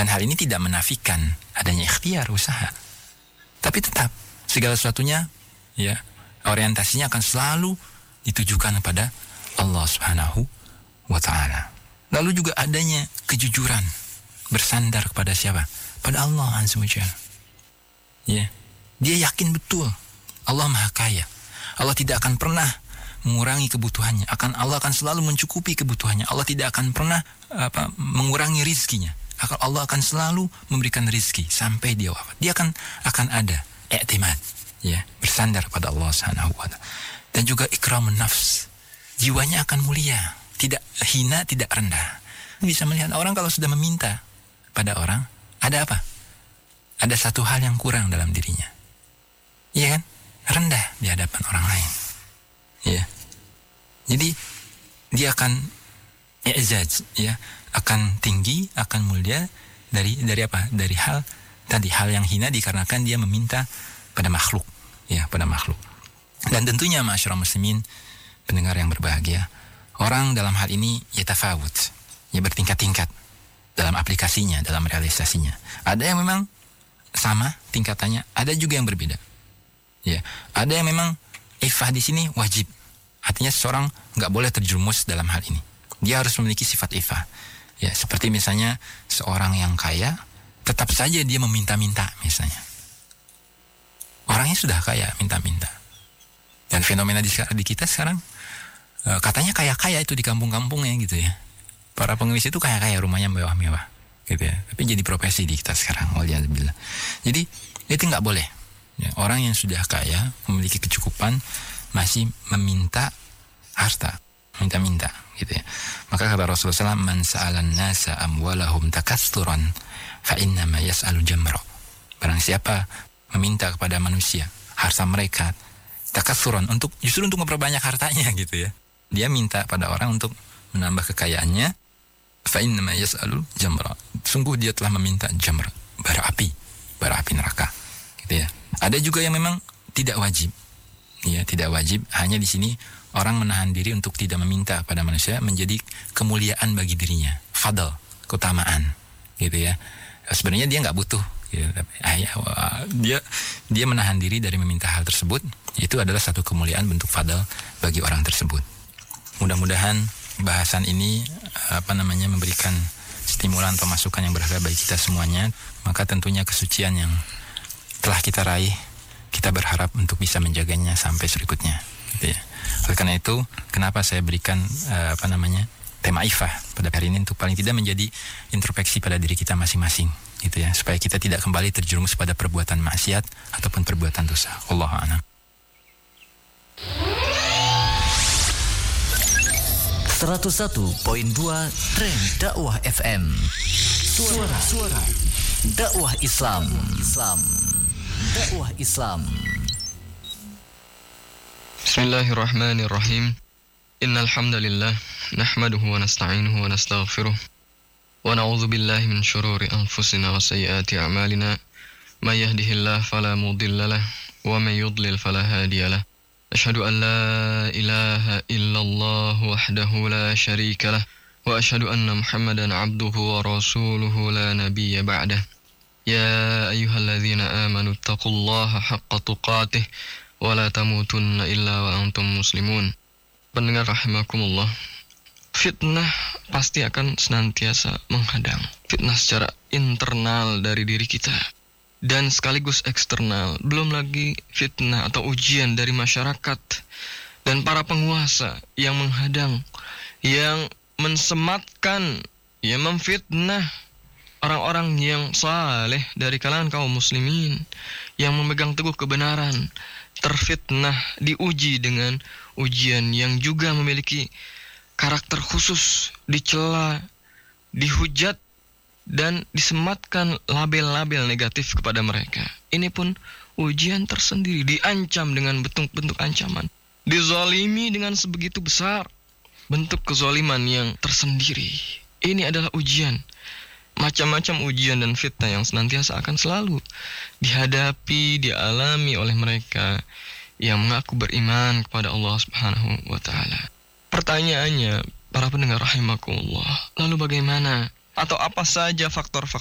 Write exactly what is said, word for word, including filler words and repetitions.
Dan hal ini tidak menafikan adanya ikhtiar, usaha. Tapi tetap segala sesuatunya ya orientasinya akan selalu ditujukan kepada Allah Subhanahu wa taala. Lalu juga adanya kejujuran, bersandar kepada siapa? Pada Allah Azza wa Jalla. Ya. Dia yakin betul Allah Maha Kaya. Allah tidak akan pernah mengurangi kebutuhannya. Akan Allah akan selalu mencukupi kebutuhannya. Allah tidak akan pernah apa mengurangi rizkinya. Akan Allah akan selalu memberikan rizki sampai dia wafat. Dia akan akan ada i'timad, ya, bersandar pada Allah Subhanahu wa taala. Dan juga ikramun nafs. Jiwanya akan mulia, tidak hina, tidak rendah. Bisa melihat orang kalau sudah meminta pada orang, ada apa? Ada satu hal yang kurang dalam dirinya. Iya kan? Rendah di hadapan orang lain. Ya. Jadi dia akan i'zaz, ya, akan tinggi, akan mulia dari dari apa? Dari hal tadi, hal yang hina dikarenakan dia meminta pada makhluk, ya, pada makhluk. Dan tentunya ma'asyiral muslimin, pendengar yang berbahagia, orang dalam hal ini yatafawut, ya, bertingkat-tingkat dalam aplikasinya, dalam realisasinya. Ada yang memang sama tingkatannya, ada juga yang berbeda. Ya, ada yang memang ifah di sini wajib. Artinya seseorang nggak boleh terjerumus dalam hal ini. Dia harus memiliki sifat ifah. Ya, seperti misalnya seorang yang kaya, tetap saja dia meminta-minta misalnya. Orangnya sudah kaya, minta-minta. Dan fenomena di, di kita sekarang, e, katanya kaya-kaya itu di kampung-kampungnya gitu ya. Para pengemis itu kaya-kaya, rumahnya mewah-mewah gitu ya. Tapi jadi profesi di kita sekarang, waliyadzubillah. Jadi itu nggak boleh. Ya, orang yang sudah kaya, memiliki kecukupan, masih meminta harta, minta-minta gitu ya. Maka kata Rasulullah shallallahu alaihi wasallam, man sa'alan nasa amwalahum takatsuran fa innama yas'alu jamra. Barang siapa meminta kepada manusia harta mereka takatsuran, untuk justru untuk memperbanyak hartanya gitu ya. Dia minta pada orang untuk menambah kekayaannya, fa innama yas'alu jamra. Sungguh dia telah meminta jamra, bara api, bara api neraka gitu ya. Ada juga yang memang tidak wajib. Ya, tidak wajib. Hanya di sini orang menahan diri untuk tidak meminta pada manusia menjadi kemuliaan bagi dirinya, fadl, keutamaan, gitu ya. Sebenarnya dia nggak butuh, gitu. dia dia menahan diri dari meminta hal tersebut. Itu adalah satu kemuliaan, bentuk fadl bagi orang tersebut. Mudah-mudahan bahasan ini apa namanya memberikan stimulan atau masukan yang berharga bagi kita semuanya. Maka tentunya kesucian yang telah kita raih, kita berharap untuk bisa menjaganya sampai berikutnya, gitu ya. Oleh karena itu, kenapa saya berikan uh, apa namanya tema ifah pada hari ini, untuk paling tidak menjadi introspeksi pada diri kita masing-masing, gitu ya, supaya kita tidak kembali terjerumus pada perbuatan maksiat ataupun perbuatan dosa. Wallahu a'lam. seratus satu koma dua Trend Dakwah F M. Suara suara dakwah Islam. Islam. Dakwah Islam. Bismillahirrahmanirrahim. Innal hamdalillah nahmaduhu wa nasta'inuhu wa nastaghfiruh wa na'udzu billahi min shururi anfusina wa sayyiati a'malina. May yahdihillahu fala mudilla lahu wa may yudlil fala hadiya lahu. Asyhadu an la ilaha illallah wahdahu la syarika lahu wa asyhadu anna Muhammadan 'abduhu wa rasuluhu la nabiyya ba'dahu. Ya ayyuhalladzina amanu taqullaha haqqa tuqatih wa la tamutunna illa wa antum muslimun. Pendengar rahimakumullah, fitnah pasti akan senantiasa menghadang. Fitnah secara internal dari diri kita dan sekaligus eksternal. Belum lagi fitnah atau ujian dari masyarakat dan para penguasa yang menghadang, yang mensematkan, yang memfitnah orang-orang yang saleh dari kalangan kaum muslimin yang memegang teguh kebenaran, terfitnah, diuji dengan ujian yang juga memiliki karakter khusus, dicela, dihujat, dan disematkan label-label negatif kepada mereka. Ini pun ujian tersendiri, diancam dengan bentuk-bentuk ancaman, dizalimi dengan sebegitu besar, bentuk kezaliman yang tersendiri. Ini adalah ujian. Macam-macam ujian dan fitnah yang senantiasa akan selalu dihadapi, dialami oleh mereka yang mengaku beriman kepada Allah Subhanahu wa taala. Pertanyaannya, para pendengar rahimakumullah, lalu bagaimana atau apa saja faktor-faktor